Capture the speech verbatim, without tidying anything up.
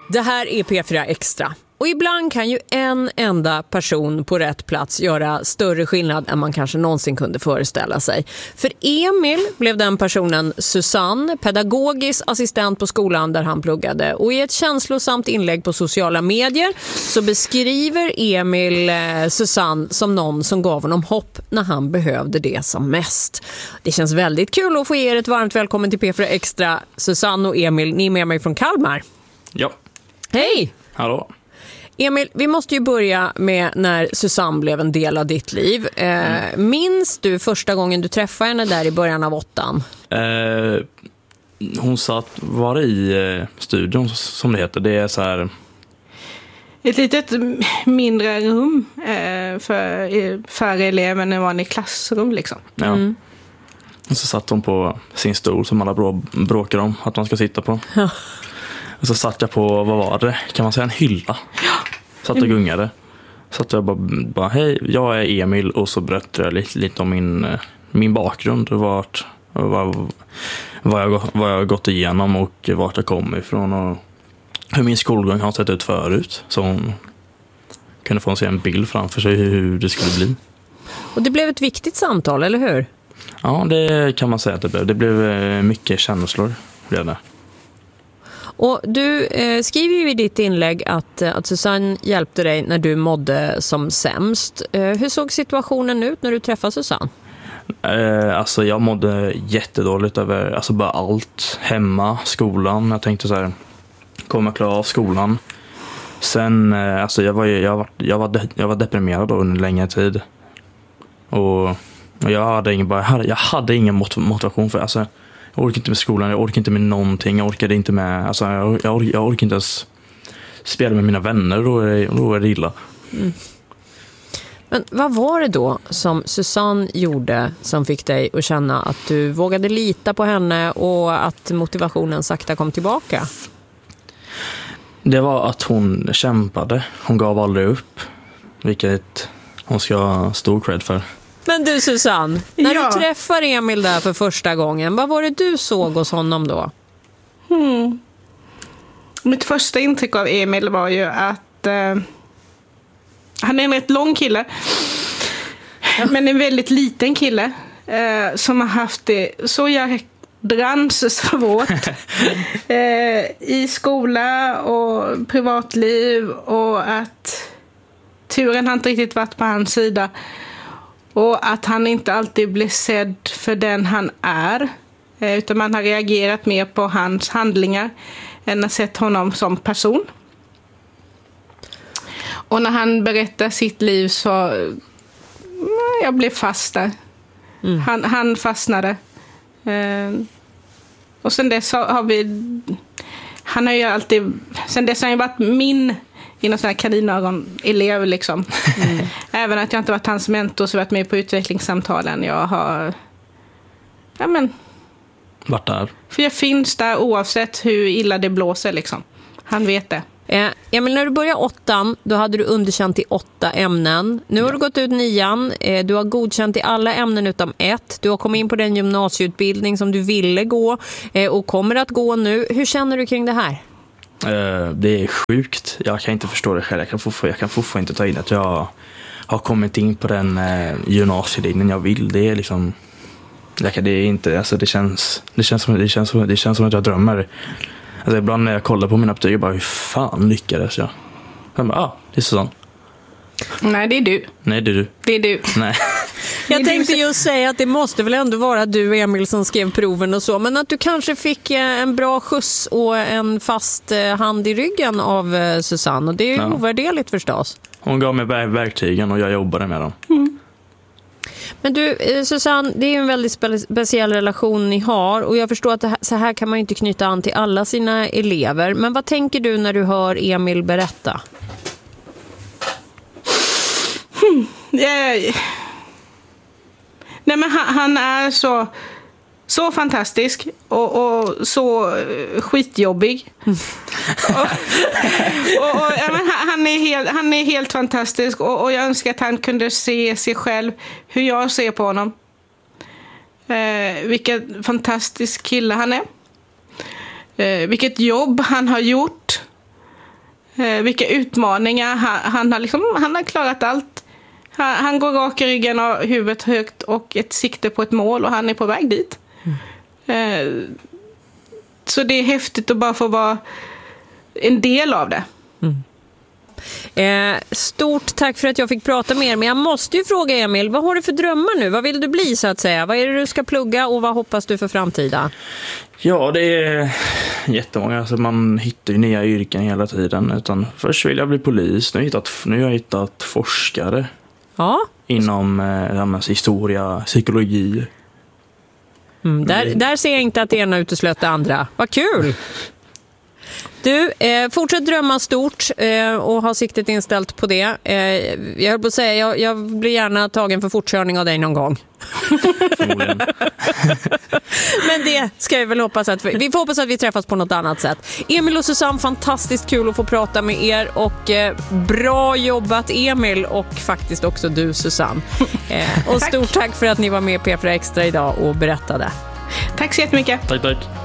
Det här är P fyra Extra. Och ibland kan ju en enda person på rätt plats göra större skillnad än man kanske någonsin kunde föreställa sig. För Emil blev den personen Susanne, pedagogisk assistent på skolan där han pluggade. Och i ett känslosamt inlägg på sociala medier så beskriver Emil eh, Susanne som någon som gav honom hopp när han behövde det som mest. Det känns väldigt kul att få er ett varmt välkommen till P fyra Extra. Susanne och Emil, ni är med mig från Kalmar. Ja. Hej! Hallå. Emil, vi måste ju börja med när Susanne blev en del av ditt liv. Eh, mm. Minns du första gången du träffade henne där i början av åttan? Eh, hon satt, var i eh, studion som det heter. Det är så här... Ett litet mindre rum eh, för färre elever än en vanlig klassrum liksom. Ja. Mm. Och så satt hon på sin stol som alla brå, bråkar om att man ska sitta på. Ja. Och så satt jag på, vad var det? Kan man säga en hylla? Satt och gungade. Satt jag bara, bara hej, jag är Emil. Och så berättade jag lite, lite om min, min bakgrund. Och vart, vad, vad, jag, vad jag har gått igenom och vart jag kommer ifrån. Och hur min skolgång har sett ut förut. Så hon kunde få se en bild framför sig hur det skulle bli. Och det blev ett viktigt samtal, eller hur? Ja, det kan man säga att det blev. Det blev mycket känslor. Blev det. Och du eh, skriver ju i ditt inlägg att, att Susanne hjälpte dig när du mådde som sämst. Eh, hur såg situationen ut när du träffade Susanne? Eh, alltså jag mådde jättedåligt över alltså bara allt. Hemma, skolan. Jag tänkte så här, kommer klara av skolan. Sen, eh, alltså jag var, jag, var, jag, var de, jag var deprimerad då under en längre tid. Och, och jag hade ingen, bara, jag hade, jag hade ingen motivation för alltså. Jag orkar inte med skolan, jag orkar inte med någonting. Jag orkade inte med, alltså jag, jag, orkar, jag orkar inte ens spela med mina vänner, då är det, då är det illa. Mm. Men vad var det då som Susanne gjorde som fick dig att känna att du vågade lita på henne och att motivationen sakta kom tillbaka? Det var att hon kämpade. Hon gav aldrig upp. Vilket hon ska ha stor cred för. Men du Susanne, när ja. du träffar Emil där för första gången, vad var det du såg hos honom då? Hmm. Mitt första intryck av Emil var ju att eh, han är en rätt lång kille. Men en väldigt liten kille eh, som har haft det så jädrans svårt eh, i skola och privatliv, och att turen har inte riktigt varit på hans sida. Och att han inte alltid blir sedd för den han är. Utan man har reagerat mer på hans handlingar än att sett honom som person. Och när han berättar sitt liv så... Jag blev fast där. Mm. Han, han fastnade. Och sen dess har vi... Han har ju alltid... Sen dess har han ju varit min... i någon sån här kaninögon-elev liksom. Mm. Även att jag inte varit hans mentor så varit med på utvecklingssamtalen. Jag har... Ja men... Vart där? För jag finns där oavsett hur illa det blåser liksom. Han vet det. Eh, ja, men när du började åttan, då hade du underkänt i åtta ämnen. Nu har ja. du gått ut nian. Eh, du har godkänt i alla ämnen utom ett. Du har kommit in på den gymnasieutbildning som du ville gå. Eh, och kommer att gå nu. Hur känner du kring det här? Uh, det är sjukt. Jag kan inte förstå det själv. Jag kan fortfarande, jag kan fortfarande inte ta in att jag har kommit in på den uh, gymnasielinjen jag vill. Det är liksom... Jag kan, det är inte... Alltså det känns... Det känns som, det känns som, det känns som att jag drömmer. Alltså ibland när jag kollar på mina betyg, jag bara, hur fan lyckades jag? Jag bara, ah, det är sånt. Nej, det är du. Nej, det är du. Det är du. Nej. Jag tänkte just säga att det måste väl ändå vara du, Emil, som skrev proven och så. Men att du kanske fick en bra skjuts och en fast hand i ryggen av Susanne. Och det är ju ja. ovärderligt förstås. Hon gav mig verktygen och jag jobbade med dem. Mm. Men du, Susanne, det är en väldigt spe- speciell relation ni har. Och jag förstår att det här, så här kan man ju inte knyta an till alla sina elever. Men vad tänker du när du hör Emil berätta? Hmm. Yeah. Nej, men han, han är så så fantastisk och, och så skitjobbig. Mm. och, och, och, ja, men han, är helt, han är helt fantastisk och, och jag önskar att han kunde se sig själv hur jag ser på honom. Eh, vilken fantastisk kille han är. Eh, vilket jobb han har gjort. eh, vilka utmaningar. Han, han, har liksom, han har klarat allt. Han, han går rak i ryggen och huvudet högt och ett sikte på ett mål och han är på väg dit. Mm. Eh, så det är häftigt att bara få vara en del av det. Mm. Eh, stort tack för att jag fick prata med er. Men jag måste ju fråga Emil, vad har du för drömmar nu? Vad vill du bli så att säga? Vad är det du ska plugga och vad hoppas du för framtida? Ja, det är jättemånga. Alltså man hittar ju nya yrken hela tiden. Utan först vill jag bli polis. Nu har jag hittat, nu har jag hittat forskare. Ja. Inom eh, historia, psykologi. Mm, där, där ser jag inte att det ena uteslöt det andra. Vad kul! Du, eh, fortsätt drömma stort eh, och ha siktet inställt på det. Eh, jag höll på att säga, jag, jag blir gärna tagen för fortkörning av dig någon gång. Förmodligen. Men det ska vi väl hoppas att vi, vi får hoppas att vi träffas på något annat sätt. Emil och Susanne, fantastiskt kul att få prata med er och eh, bra jobbat Emil och faktiskt också du Susanne. Eh, och stort tack för att ni var med i P fyra Extra idag och berättade. Tack så jättemycket. Tack, tack.